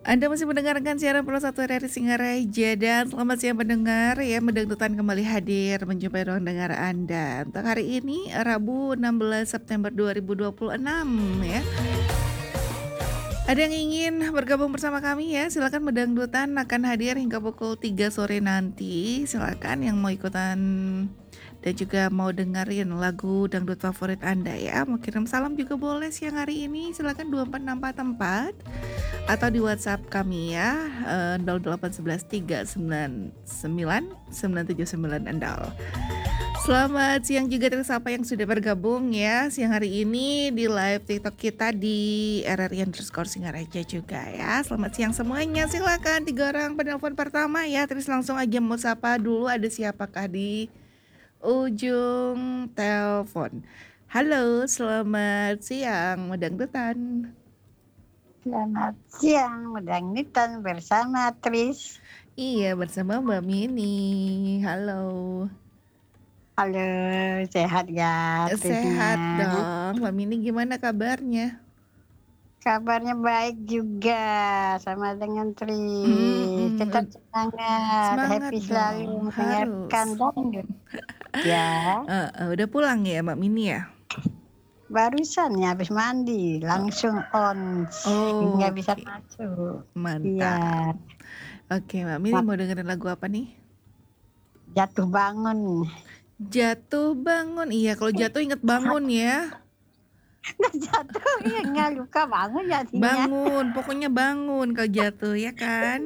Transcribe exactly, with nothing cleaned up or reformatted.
Anda masih mendengarkan siaran Pro satu R R I Singaraja dan selamat siang pendengar ya, Medangdutan kembali hadir menjumpai ruang dengar Anda. Untuk hari ini Rabu enam belas September dua ribu dua puluh enam ya. Ada yang ingin bergabung bersama kami ya, silakan Medangdutan akan hadir hingga pukul tiga sore nanti. Silakan yang mau ikutan dan juga mau dengerin lagu dangdut favorit Anda ya. Mau kirim salam juga boleh siang hari ini, silakan dua empat enam empat empat atau di WhatsApp kami ya, eh, nol delapan satu satu tiga sembilan sembilan sembilan tujuh sembilan nol. Selamat siang juga tersapa yang sudah bergabung ya siang hari ini di live TikTok kita di R R I underscore Singaraja juga ya. Selamat siang semuanya, silakan tiga orang penelpon pertama ya. Terus langsung aja mau sapa dulu, ada siapakah di ujung telepon. Halo, selamat siang Medangdutan. Selamat siang, Medangdutan bersama Tris. Iya, bersama Mbak Mini. Halo. Halo, sehat ya Sehat Trisnya? dong. Mbak Mini gimana kabarnya? Kabarnya baik juga, sama dengan Tris. Mhm, Tetap leg semangat, semangat happy selalu dong, mendengarkan harus. dangdut. Ya, Heeh, udah pulang ya Mbak Mini ya? barusan ya habis mandi, langsung on, hingga bisa Oke, masuk. mantap. Iya, Oke, Mbak Mini Mak- mau dengerin lagu apa nih? jatuh bangun. Jatuh bangun, iya kalau jatuh inget bangun ya. Nggak jatuh, ya nggak luka bangun jadinya. Bangun, pokoknya bangun kalau jatuh ya kan?